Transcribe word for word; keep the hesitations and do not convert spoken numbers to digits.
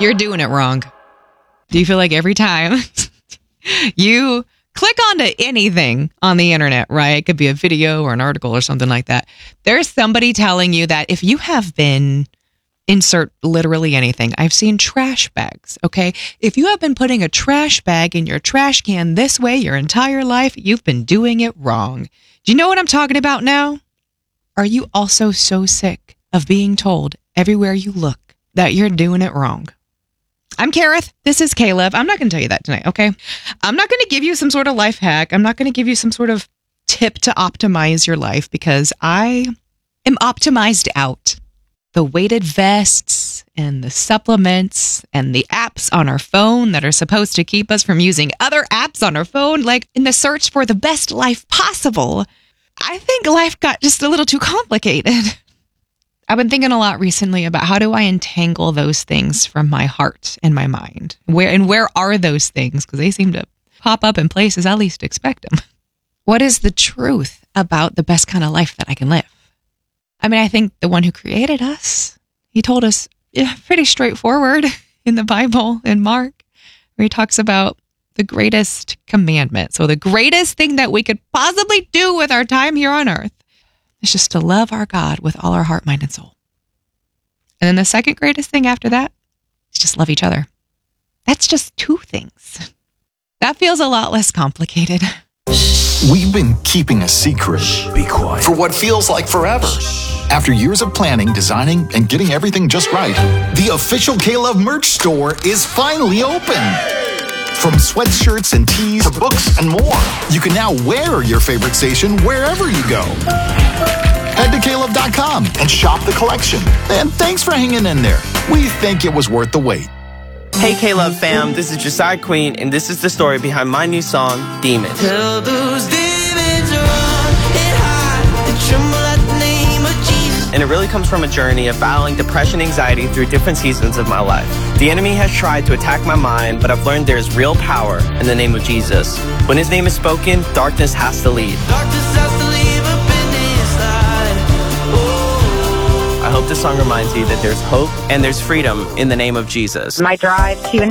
you're doing it wrong. Do you feel like every time you click onto anything on the internet, right? It could be a video or an article or something like that. There's somebody telling you that if you have been, insert literally anything. I've seen trash bags, okay? If you have been putting a trash bag in your trash can this way your entire life, you've been doing it wrong. Do you know what I'm talking about now? Are you also so sick of being told everywhere you look that you're doing it wrong? I'm Kareth. This is Caleb. I'm not going to tell you that tonight, okay? I'm not going to give you some sort of life hack. I'm not going to give you some sort of tip to optimize your life because I am optimized out. The weighted vests and the supplements and the apps on our phone that are supposed to keep us from using other apps on our phone, like in the search for the best life possible. I think life got just a little too complicated. I've been thinking a lot recently about how do I entangle those things from my heart and my mind? Where and where are those things? Because they seem to pop up in places I least expect them. What is the truth about the best kind of life that I can live? I mean, I think the one who created us, he told us yeah, pretty straightforward in the Bible, in Mark, where he talks about the greatest commandment. So the greatest thing that we could possibly do with our time here on earth is just to love our God with all our heart, mind, and soul. And then the second greatest thing after that is just love each other. That's just two things. That feels a lot less complicated. We've been keeping a secret. Be quiet. For what feels like forever. After years of planning, designing, and getting everything just right, the official K-Love merch store is finally open. From sweatshirts and tees to books and more, you can now wear your favorite station wherever you go. Head to K Love dot com and shop the collection. And thanks for hanging in there. We think it was worth the wait. Hey K-Love fam, this is Josiah Queen, and this is the story behind my new song, Demons. Tell those demons run and hide and tremble at the name of Jesus. And it really comes from a journey of battling depression and anxiety through different seasons of my life. The enemy has tried to attack my mind, but I've learned there's real power in the name of Jesus. When his name is spoken, darkness has to leave. Darkness has to leave up in this light. Oh. I hope this song reminds you that there's hope and there's freedom in the name of Jesus. My drive to and